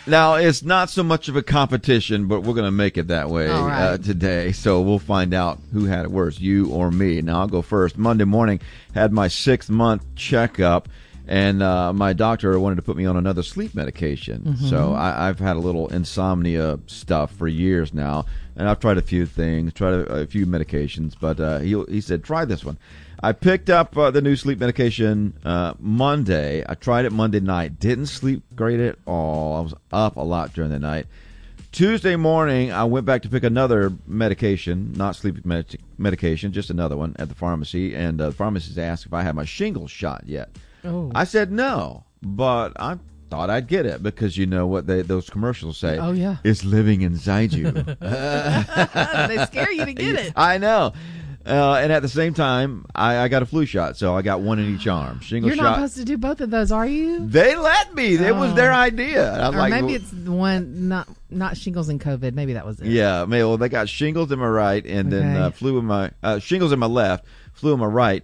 Now, it's not so much of a competition, but we're going to make it that way today. So we'll find out who had it worse, you or me. Now, I'll go first. Monday morning, had my 6-month checkup, and my doctor wanted to put me on another sleep medication. Mm-hmm. So I've had a little insomnia stuff for years now, and I've tried a few things, a few medications, but he said, try this one. I picked up the new sleep medication Monday. I tried it Monday night. Didn't sleep great at all. I was up a lot during the night. Tuesday morning, I went back to pick another medication, not sleep medication, just another one at the pharmacy. And the pharmacist asked if I had my shingles shot yet. Oh. I said no, but I thought I'd get it because you know what those commercials say. Oh, yeah. It's living inside you. They scare you to get it. I know. And at the same time, I got a flu shot, so I got one in each arm. Shingles You're not supposed to do both of those, are you? They let me. It was their idea. I was or maybe it's one, not shingles and COVID. Maybe that was it. Yeah, well, they got shingles in my right, and then flu in my shingles in my left, flu in my right,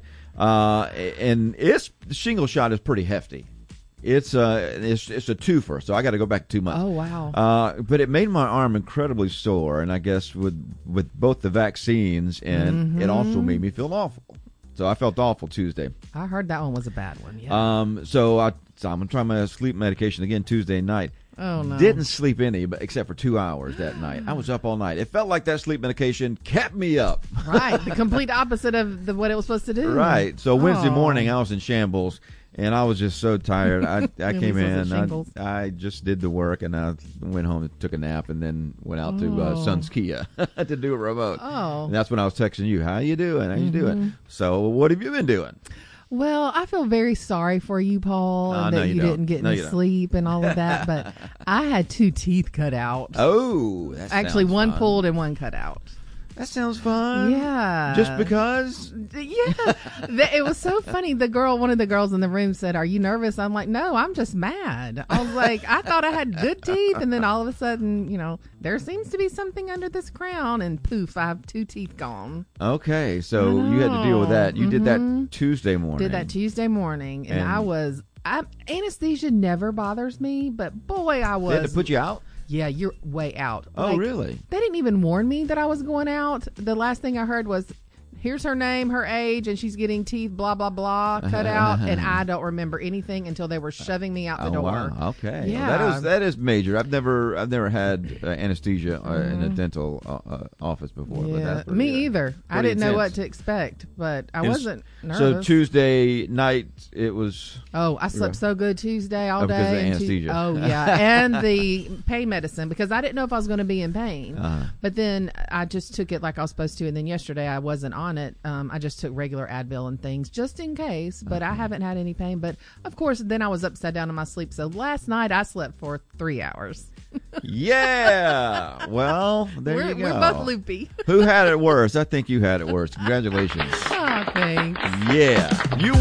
and the shingle shot is pretty hefty. It's a twofer, so I got to go back 2 months. Oh wow! But it made my arm incredibly sore, and I guess with both the vaccines, and it also made me feel awful. So I felt awful Tuesday. I heard that one was a bad one. Yeah. So I'm gonna try my sleep medication again Tuesday night. Oh no! Didn't sleep any, except for 2 hours that night. I was up all night. It felt like that sleep medication kept me up. Right, the complete opposite of what it was supposed to do. Right. So Wednesday morning, I was in shambles. And I was just so tired. I came in. I just did the work, and I went home and took a nap, and then went out to Sun's Kia to do a remote. Oh, and that's when I was texting you. How you doing? How you doing? So what have you been doing? Well, I feel very sorry for you, Paul, that you didn't get any sleep and all of that. But I had 2 teeth cut out. Oh, that actually, one fun. Pulled and one cut out. That sounds fun. Yeah. Just because? Yeah. It was so funny. One of the girls in the room said, "Are you nervous?" I'm like, "No, I'm just mad." I was like, I thought I had good teeth. And then all of a sudden, there seems to be something under this crown. And poof, I have 2 teeth gone. Okay. So you had to deal with that. You did that Tuesday morning. Did that Tuesday morning. And anesthesia never bothers me. But boy, I was. They had to put you out? Yeah, you're way out. Oh, really? They didn't even warn me that I was going out. The last thing I heard was, here's her name, her age, and she's getting teeth, blah, blah, blah, cut out. And I don't remember anything until they were shoving me out the door. Wow. Okay. Yeah. Well, that is major. I've never had anesthesia in a dental office before. Yeah, me either. I didn't know what to expect, but I wasn't nervous. So Tuesday night, it was... Oh, I slept so good Tuesday all day. Because of the anesthesia. Oh, yeah. And the pain medicine, because I didn't know if I was going to be in pain. But then I just took it like I was supposed to, and then yesterday I wasn't on it. I just took regular Advil and things just in case, but I haven't had any pain. But of course, then I was upside down in my sleep. So last night I slept for 3 hours. Yeah. Well, you go. We're both loopy. Who had it worse? I think you had it worse. Congratulations. Oh, thanks. Yeah. You